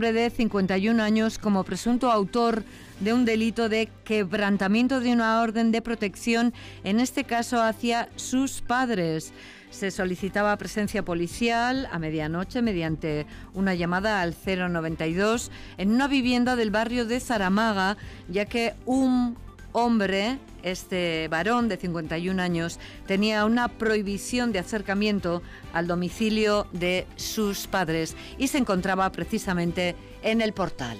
hombre de 51 años como presunto autor de un delito de quebrantamiento de una orden de protección, en este caso hacia sus padres. Se solicitaba presencia policial a medianoche mediante una llamada al 092 en una vivienda del barrio de Zaramaga, ya que un hombre, este varón de 51 años, tenía una prohibición de acercamiento al domicilio de sus padres y se encontraba precisamente en el portal.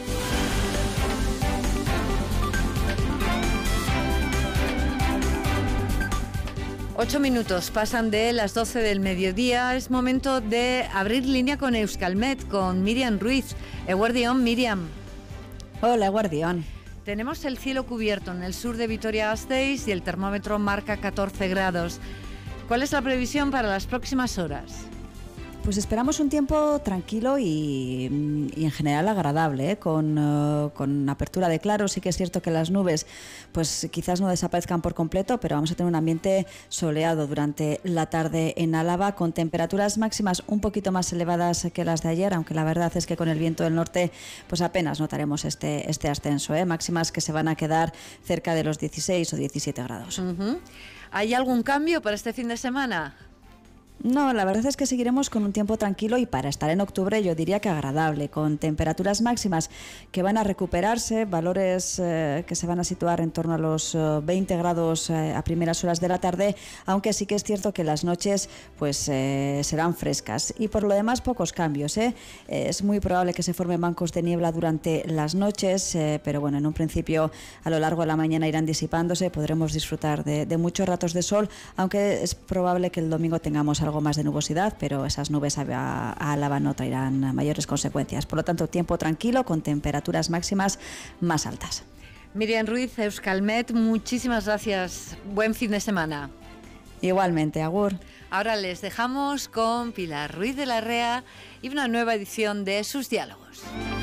Ocho minutos pasan de las 12 del mediodía. Es momento de abrir línea con Euskalmet, con Miriam Ruiz. Eguardión, Miriam. Hola, Eguardión. Tenemos el cielo cubierto en el sur de Vitoria-Gasteiz y el termómetro marca 14 grados. ¿Cuál es la previsión para las próximas horas? Pues esperamos un tiempo tranquilo y en general agradable, con apertura de claros. Sí que es cierto que las nubes pues quizás no desaparezcan por completo, pero vamos a tener un ambiente soleado durante la tarde en Álava, con temperaturas máximas un poquito más elevadas que las de ayer, aunque la verdad es que con el viento del norte pues apenas notaremos este ascenso, máximas que se van a quedar cerca de los 16 o 17 grados. ¿Hay algún cambio para este fin de semana? No, la verdad es que seguiremos con un tiempo tranquilo y para estar en octubre yo diría que agradable, con temperaturas máximas que van a recuperarse, valores que se van a situar en torno a los 20 grados a primeras horas de la tarde, aunque sí que es cierto que las noches pues serán frescas y por lo demás pocos cambios. Es muy probable que se formen bancos de niebla durante las noches, pero bueno, en un principio a lo largo de la mañana irán disipándose, podremos disfrutar de muchos ratos de sol, aunque es probable que el domingo tengamos algo más de nubosidad, pero esas nubes a Álava no traerán mayores consecuencias. Por lo tanto, tiempo tranquilo con temperaturas máximas más altas. Miriam Ruiz, Euskalmet, muchísimas gracias. Buen fin de semana. Igualmente, agur. Ahora les dejamos con Pilar Ruiz de la Rea y una nueva edición de Sus Diálogos.